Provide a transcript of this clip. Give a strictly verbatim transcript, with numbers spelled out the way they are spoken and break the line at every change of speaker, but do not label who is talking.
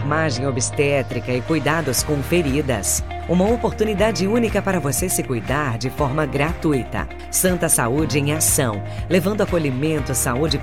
enfermagem obstétrica e cuidados com feridas. Uma oportunidade única para você se cuidar de forma gratuita. Santa Saúde em Ação, levando acolhimento, saúde